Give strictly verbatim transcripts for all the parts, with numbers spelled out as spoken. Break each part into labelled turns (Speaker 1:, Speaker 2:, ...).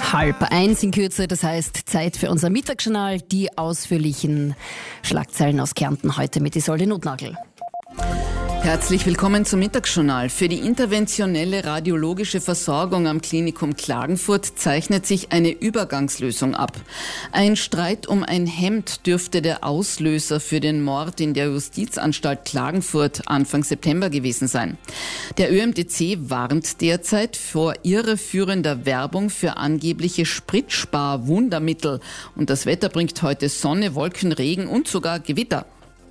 Speaker 1: Halb eins in Kürze, das heißt Zeit für unser Mittagsjournal. Die ausführlichen Schlagzeilen aus Kärnten heute mit Isolde Notnagel.
Speaker 2: Herzlich willkommen zum Mittagsjournal. Für die interventionelle radiologische Versorgung am Klinikum Klagenfurt zeichnet sich eine Übergangslösung ab. Ein Streit um ein Hemd dürfte der Auslöser für den Mord in der Justizanstalt Klagenfurt Anfang September gewesen sein. Der Ö M D C warnt derzeit vor irreführender Werbung für angebliche Spritspar-Wundermittel. Und das Wetter bringt heute Sonne, Wolken, Regen und sogar Gewitter.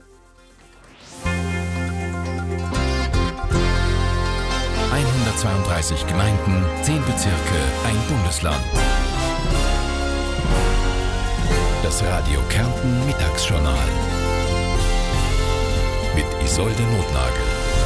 Speaker 3: hundertzweiunddreißig Gemeinden, zehn Bezirke, ein Bundesland. Das Radio Kärnten Mittagsjournal mit Isolde Notnagel.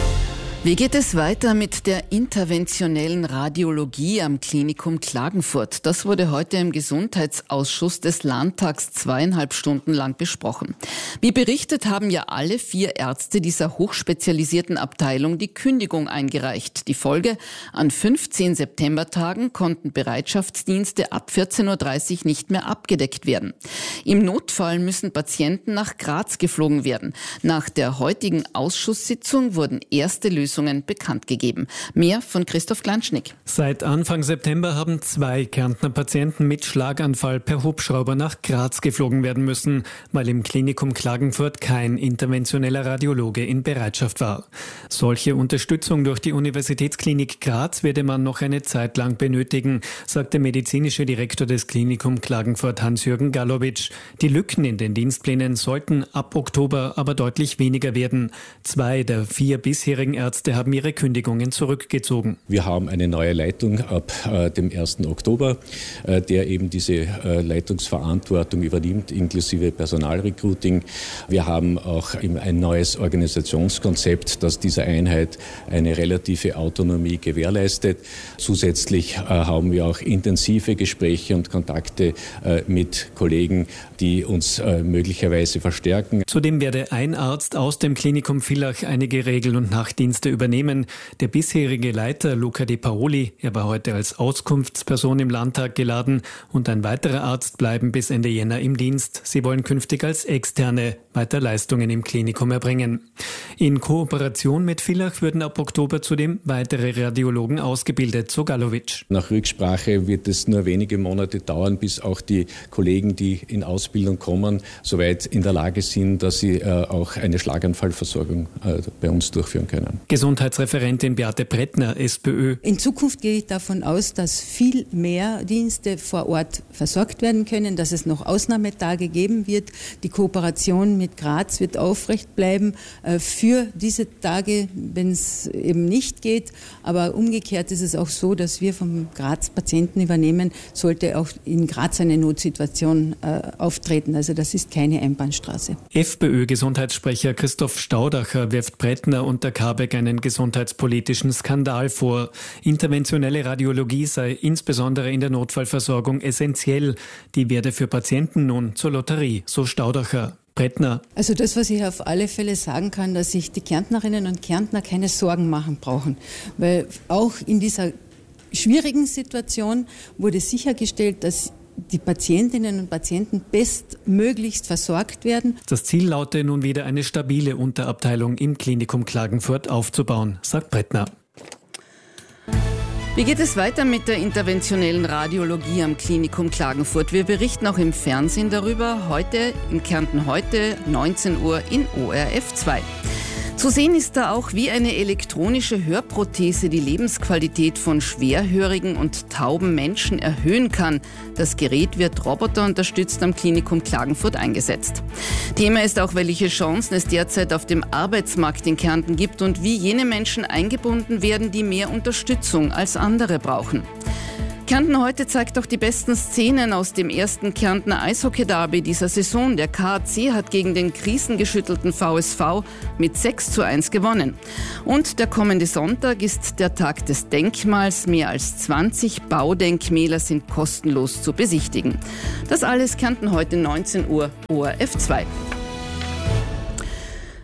Speaker 2: Wie geht es weiter mit der interventionellen Radiologie am Klinikum Klagenfurt? Das wurde heute im Gesundheitsausschuss des Landtags zweieinhalb Stunden lang besprochen. Wie berichtet, haben ja alle vier Ärzte dieser hochspezialisierten Abteilung die Kündigung eingereicht. Die Folge: an fünfzehn Septembertagen konnten Bereitschaftsdienste ab vierzehn Uhr dreißig nicht mehr abgedeckt werden. Im Notfall müssen Patienten nach Graz geflogen werden. Nach der heutigen Ausschusssitzung wurden erste Lösungen bekannt gegeben. Mehr von Christoph Glanschnick.
Speaker 4: Seit Anfang September haben zwei Kärntner Patienten mit Schlaganfall per Hubschrauber nach Graz geflogen werden müssen, weil im Klinikum Klagenfurt kein interventioneller Radiologe in Bereitschaft war. Solche Unterstützung durch die Universitätsklinik Graz werde man noch eine Zeit lang benötigen, sagt der medizinische Direktor des Klinikum Klagenfurt Hans-Jürgen Gallowitsch. Die Lücken in den Dienstplänen sollten ab Oktober aber deutlich weniger werden. Zwei der vier bisherigen Ärzte haben ihre Kündigungen zurückgezogen.
Speaker 5: Wir haben eine neue Leitung ab äh, dem ersten Oktober, äh, der eben diese äh, Leitungsverantwortung übernimmt, inklusive Personalrecruiting. Wir haben auch eben ein neues Organisationskonzept, das dieser Einheit eine relative Autonomie gewährleistet. Zusätzlich äh, haben wir auch intensive Gespräche und Kontakte äh, mit Kollegen, die uns äh, möglicherweise verstärken.
Speaker 4: Zudem werde ein Arzt aus dem Klinikum Villach einige Regel- und Nachtdienste übernehmen. Der bisherige Leiter Luca De Paoli, er war heute als Auskunftsperson im Landtag geladen, und ein weiterer Arzt bleiben bis Ende Jänner im Dienst. Sie wollen künftig als Externe weiter Leistungen im Klinikum erbringen. In Kooperation mit Villach würden ab Oktober zudem weitere Radiologen ausgebildet, so Gallowitsch.
Speaker 5: Nach Rücksprache wird es nur wenige Monate dauern, bis auch die Kollegen, die in Ausbildung kommen, soweit in der Lage sind, dass sie äh, auch eine Schlaganfallversorgung äh, bei uns durchführen können.
Speaker 4: Gesundheitsreferentin Beate Brettner, SPÖ.
Speaker 6: In Zukunft gehe ich davon aus, dass viel mehr Dienste vor Ort versorgt werden können, dass es noch Ausnahmetage geben wird. Die Kooperation mit Graz wird aufrecht bleiben äh, für diese Tage, wenn es eben nicht geht. Aber umgekehrt ist es auch so, dass wir vom Graz Patienten übernehmen, sollte auch in Graz eine Notsituation äh, auftreten. Also das ist keine Einbahnstraße.
Speaker 4: FPÖ-Gesundheitssprecher Christoph Staudacher wirft Brettner und der Kabeck einen gesundheitspolitischen Skandal vor. Interventionelle Radiologie sei insbesondere in der Notfallversorgung essentiell. Die werde für Patienten nun zur Lotterie, so Staudacher. Brettner.
Speaker 6: Also das, was ich auf alle Fälle sagen kann, dass sich die Kärntnerinnen und Kärntner keine Sorgen machen brauchen. Weil auch in dieser schwierigen Situation wurde sichergestellt, dass die Patientinnen und Patienten bestmöglichst versorgt werden.
Speaker 4: Das Ziel laute nun wieder eine stabile Unterabteilung im Klinikum Klagenfurt aufzubauen, sagt Brettner.
Speaker 2: Wie geht es weiter mit der interventionellen Radiologie am Klinikum Klagenfurt? Wir berichten auch im Fernsehen darüber. Heute in Kärnten heute, neunzehn Uhr in O R F zwei. Zu sehen ist da auch, wie eine elektronische Hörprothese die Lebensqualität von schwerhörigen und tauben Menschen erhöhen kann. Das Gerät wird roboterunterstützt am Klinikum Klagenfurt eingesetzt. Thema ist auch, welche Chancen es derzeit auf dem Arbeitsmarkt in Kärnten gibt und wie jene Menschen eingebunden werden, die mehr Unterstützung als andere brauchen. Kärnten heute zeigt auch die besten Szenen aus dem ersten Kärntner Eishockey-Derby dieser Saison. Der K A C hat gegen den krisengeschüttelten V S V mit sechs zu eins gewonnen. Und der kommende Sonntag ist der Tag des Denkmals. Mehr als zwanzig Baudenkmäler sind kostenlos zu besichtigen. Das alles Kärnten heute neunzehn Uhr O R F zwei.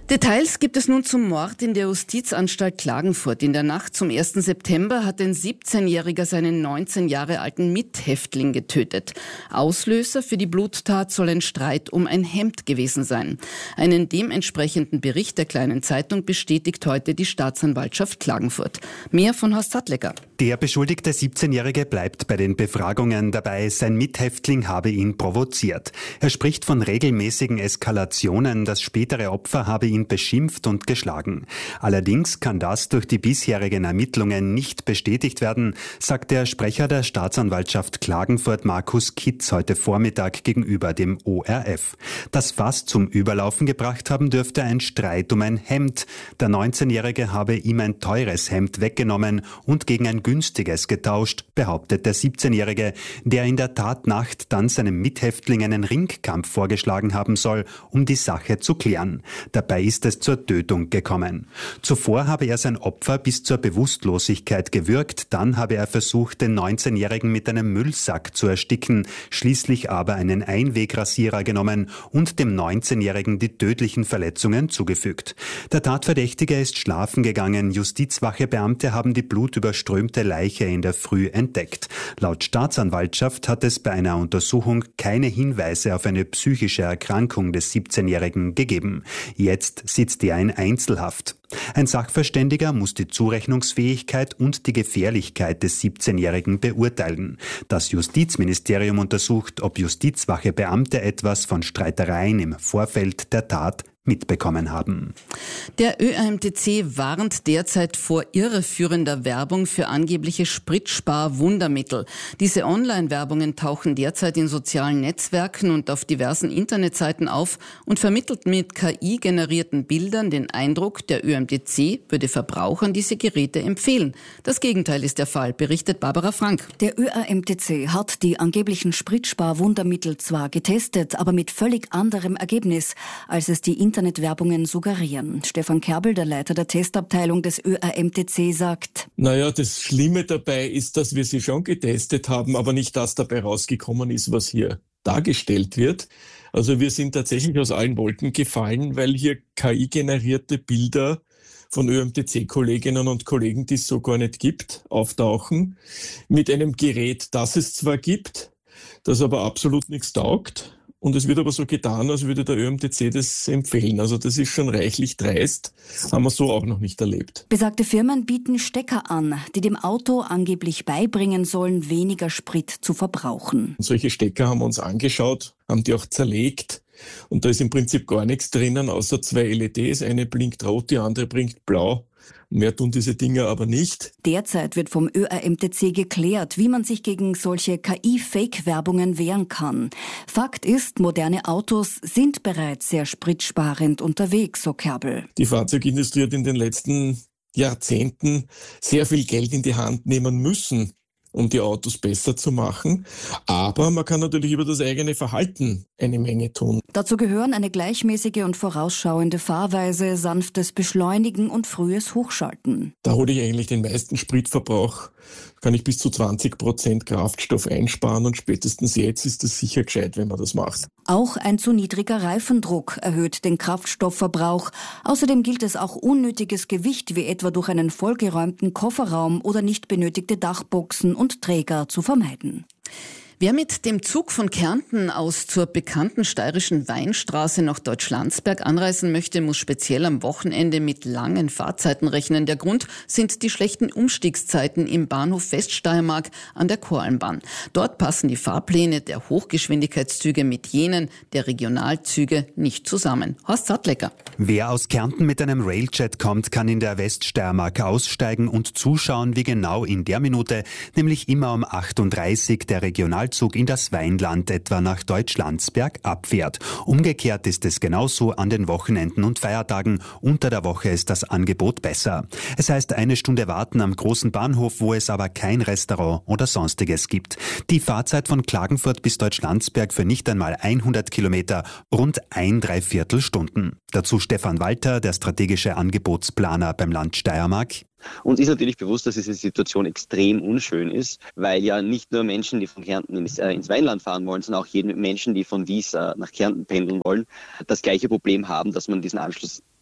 Speaker 2: Details gibt es nun zum Mord in der Justizanstalt Klagenfurt. In der Nacht zum ersten September hat ein siebzehnjähriger seinen neunzehn Jahre alten Mithäftling getötet. Auslöser für die Bluttat soll ein Streit um ein Hemd gewesen sein. Einen dementsprechenden Bericht der Kleinen Zeitung bestätigt heute die Staatsanwaltschaft Klagenfurt. Mehr von Horst Sattlecker.
Speaker 7: Der beschuldigte siebzehnjährige bleibt bei den Befragungen dabei, sein Mithäftling habe ihn provoziert. Er spricht von regelmäßigen Eskalationen, das spätere Opfer habe ihn beschimpft und geschlagen. Allerdings kann das durch die bisherigen Ermittlungen nicht bestätigt werden, sagt der Sprecher der Staatsanwaltschaft Klagenfurt Markus Kitz heute Vormittag gegenüber dem O R F. Das Fass zum Überlaufen gebracht haben dürfte ein Streit um ein Hemd. Der neunzehnjährige habe ihm ein teures Hemd weggenommen und gegen ein günstiges getauscht, behauptet der siebzehnjährige, der in der Tatnacht dann seinem Mithäftling einen Ringkampf vorgeschlagen haben soll, um die Sache zu klären. Dabei ist es zur Tötung gekommen. Zuvor habe er sein Opfer bis zur Bewusstlosigkeit gewürgt, dann habe er versucht, den neunzehnjährigen mit einem Müllsack zu ersticken, schließlich aber einen Einwegrasierer genommen und dem neunzehnjährigen die tödlichen Verletzungen zugefügt. Der Tatverdächtige ist schlafen gegangen, Justizwachebeamte haben die blutüberströmte Leiche in der Früh entdeckt. Laut Staatsanwaltschaft hat es bei einer Untersuchung keine Hinweise auf eine psychische Erkrankung des siebzehnjährigen gegeben. Jetzt sitzt er in Einzelhaft. Ein Sachverständiger muss die Zurechnungsfähigkeit und die Gefährlichkeit des siebzehnjährigen beurteilen. Das Justizministerium untersucht, ob Justizwachebeamte etwas von Streitereien im Vorfeld der Tat mitbekommen haben.
Speaker 2: Der Ö A M T C warnt derzeit vor irreführender Werbung für angebliche Spritspar-Wundermittel. Diese Online-Werbungen tauchen derzeit in sozialen Netzwerken und auf diversen Internetseiten auf und vermittelt mit K I-generierten Bildern den Eindruck, der Ö A M T C würde Verbrauchern diese Geräte empfehlen. Das Gegenteil ist der Fall, berichtet Barbara Frank.
Speaker 8: Der Ö A M T C hat die angeblichen Spritspar-Wundermittel zwar getestet, aber mit völlig anderem Ergebnis, als es die Internet Internetwerbungen suggerieren. Stefan Kerbel, der Leiter der Testabteilung des Ö A M T C, sagt:
Speaker 9: Naja, das Schlimme dabei ist, dass wir sie schon getestet haben, aber nicht das dabei rausgekommen ist, was hier dargestellt wird. Also wir sind tatsächlich aus allen Wolken gefallen, weil hier K I-generierte Bilder von Ö A M T C-Kolleginnen und Kollegen, die es so gar nicht gibt, auftauchen, mit einem Gerät, das es zwar gibt, das aber absolut nichts taugt. Und es wird aber so getan, als würde der Ö A M T C das empfehlen. Also das ist schon reichlich dreist, haben wir so auch noch nicht erlebt.
Speaker 8: Besagte Firmen bieten Stecker an, die dem Auto angeblich beibringen sollen, weniger Sprit zu verbrauchen.
Speaker 9: Und solche Stecker haben wir uns angeschaut, haben die auch zerlegt. Und da ist im Prinzip gar nichts drinnen, außer zwei L E Ds. Eine blinkt rot, die andere blinkt blau. Mehr tun diese Dinger aber nicht.
Speaker 8: Derzeit wird vom Ö A M T C geklärt, wie man sich gegen solche K I-Fake-Werbungen wehren kann. Fakt ist, moderne Autos sind bereits sehr spritsparend unterwegs, so Kerbel.
Speaker 9: Die Fahrzeugindustrie hat in den letzten Jahrzehnten sehr viel Geld in die Hand nehmen müssen, um die Autos besser zu machen. Aber man kann natürlich über das eigene Verhalten eine Menge tun.
Speaker 8: Dazu gehören eine gleichmäßige und vorausschauende Fahrweise, sanftes Beschleunigen und frühes Hochschalten.
Speaker 9: Da hole ich eigentlich den meisten Spritverbrauch, kann ich bis zu zwanzig Prozent Kraftstoff einsparen und spätestens jetzt ist es sicher gescheit, wenn man das macht.
Speaker 8: Auch ein zu niedriger Reifendruck erhöht den Kraftstoffverbrauch. Außerdem gilt es auch unnötiges Gewicht, wie etwa durch einen vollgeräumten Kofferraum oder nicht benötigte Dachboxen und Träger zu vermeiden.
Speaker 2: Wer mit dem Zug von Kärnten aus zur bekannten steirischen Weinstraße nach Deutschlandsberg anreisen möchte, muss speziell am Wochenende mit langen Fahrzeiten rechnen. Der Grund sind die schlechten Umstiegszeiten im Bahnhof Weststeiermark an der Koralmbahn. Dort passen die Fahrpläne der Hochgeschwindigkeitszüge mit jenen der Regionalzüge nicht zusammen. Horst Sattlecker.
Speaker 7: Wer aus Kärnten mit einem Railjet kommt, kann in der Weststeiermark aussteigen und zuschauen, wie genau in der Minute, nämlich immer um acht Uhr dreißig, der Regionalzug in das Weinland etwa nach Deutschlandsberg abfährt. Umgekehrt ist es genauso an den Wochenenden und Feiertagen. Unter der Woche ist das Angebot besser. Es heißt eine Stunde warten am großen Bahnhof, wo es aber kein Restaurant oder Sonstiges gibt. Die Fahrzeit von Klagenfurt bis Deutschlandsberg für nicht einmal hundert Kilometer, rund ein Dreiviertel Stunden. Dazu Stefan Walter, der strategische Angebotsplaner beim Land Steiermark.
Speaker 10: Uns ist natürlich bewusst, dass diese Situation extrem unschön ist, weil ja nicht nur Menschen, die von Kärnten ins, äh, ins Weinland fahren wollen, sondern auch jeden Menschen, die von Wies äh, nach Kärnten pendeln wollen, das gleiche Problem haben, dass man diesen Anschluss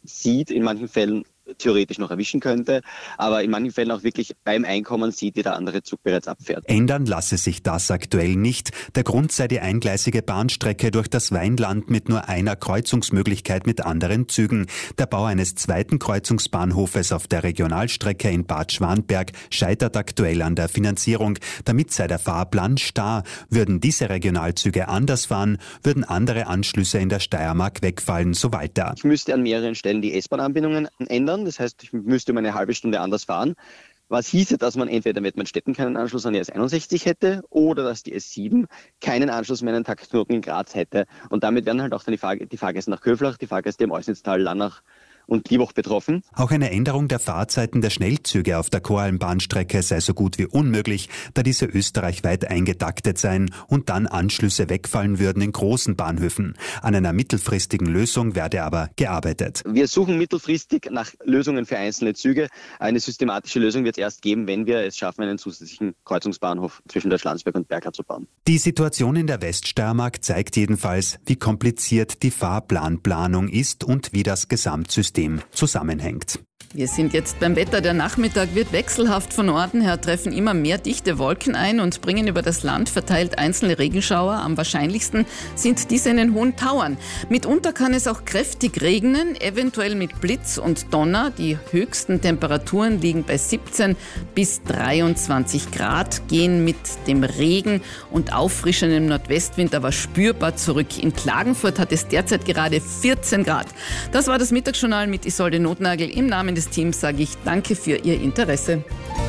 Speaker 10: sieht, in manchen Fällen theoretisch noch erwischen könnte, aber in manchen Fällen auch wirklich beim Einkommen sieht, wie der andere Zug bereits abfährt.
Speaker 7: Ändern lasse sich das aktuell nicht. Der Grund sei die eingleisige Bahnstrecke durch das Weinland mit nur einer Kreuzungsmöglichkeit mit anderen Zügen. Der Bau eines zweiten Kreuzungsbahnhofes auf der Regionalstrecke in Bad Schwanberg scheitert aktuell an der Finanzierung. Damit sei der Fahrplan starr. Würden diese Regionalzüge anders fahren, würden andere Anschlüsse in der Steiermark wegfallen, so weiter.
Speaker 10: Ich müsste an mehreren Stellen die S-Bahn-Anbindungen ändern. Das heißt, ich müsste um eine halbe Stunde anders fahren. Was hieße, dass man entweder mit Mettmann-Stetten keinen Anschluss an die S einundsechzig hätte oder dass die S sieben keinen Anschluss mehr an den Taktknoten in Graz hätte. Und damit wären halt auch dann die, Fahr- die Fahrgäste nach Köflach, die Fahrgäste im Eusnitztal, Lannach und Liebach betroffen.
Speaker 7: Auch eine Änderung der Fahrzeiten der Schnellzüge auf der Koralmbahnstrecke sei so gut wie unmöglich, da diese österreichweit eingetaktet seien und dann Anschlüsse wegfallen würden in großen Bahnhöfen. An einer mittelfristigen Lösung werde aber gearbeitet.
Speaker 10: Wir suchen mittelfristig nach Lösungen für einzelne Züge. Eine systematische Lösung wird es erst geben, wenn wir es schaffen, einen zusätzlichen Kreuzungsbahnhof zwischen Deutschlandsberg und Bergau zu bauen.
Speaker 7: Die Situation in der Weststeiermark zeigt jedenfalls, wie kompliziert die Fahrplanplanung ist und wie das Gesamtsystem zusammenhängt.
Speaker 2: Wir sind jetzt beim Wetter. Der Nachmittag wird wechselhaft. Von Norden her treffen immer mehr dichte Wolken ein und bringen über das Land verteilt einzelne Regenschauer. Am wahrscheinlichsten sind diese in den hohen Tauern. Mitunter kann es auch kräftig regnen, eventuell mit Blitz und Donner. Die höchsten Temperaturen liegen bei siebzehn bis dreiundzwanzig Grad, gehen mit dem Regen und auffrischendem Nordwestwind aber spürbar zurück. In Klagenfurt hat es derzeit gerade vierzehn Grad. Das war das Mittagsjournal mit Isolde Notnagel. Im Namen des Teams sage ich danke für Ihr Interesse.